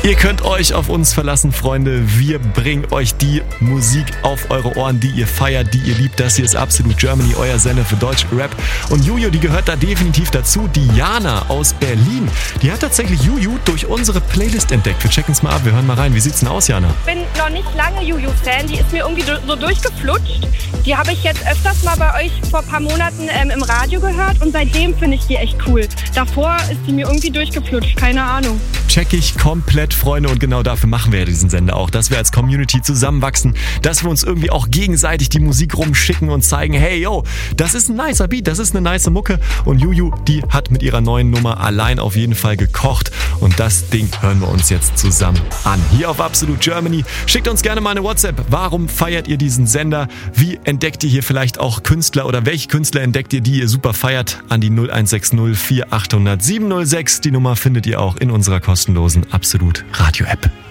Ihr könnt euch auf uns verlassen, Freunde. Wir bringen euch die Musik auf eure Ohren, die ihr feiert, die ihr liebt. Das hier ist Absolut Germany, euer Sender für Deutsch Rap. Und Juju, die gehört da definitiv dazu. Diana aus Berlin, die hat tatsächlich Juju durch unsere Playlist entdeckt. Wir checken es mal ab, wir hören mal rein. Wie sieht's denn aus, Jana? Ich bin noch nicht lange Juju-Fan. Die ist mir irgendwie so durchgeflutscht. Die habe ich jetzt öfters mal bei euch vor ein paar Monaten im Radio gehört. Und seitdem finde ich die echt cool. Davor ist die mir irgendwie durchgeflutscht. Keine Ahnung. Check ich komplett, Freunde, und genau dafür machen wir ja diesen Sender auch, dass wir als Community zusammenwachsen, dass wir uns irgendwie auch gegenseitig die Musik rumschicken und zeigen, hey, yo, das ist ein nicer Beat, das ist eine nice Mucke, und Juju, die hat mit ihrer neuen Nummer allein auf jeden Fall gekocht, und das Ding hören wir uns jetzt zusammen an. Hier auf Absolut Germany. Schickt uns gerne mal eine WhatsApp. Warum feiert ihr diesen Sender? Wie entdeckt ihr hier vielleicht auch Künstler, oder welche Künstler entdeckt ihr, die ihr super feiert? An die 0160 4800 706. Die Nummer findet ihr auch in unserer kostenlosen Absolut Radio App.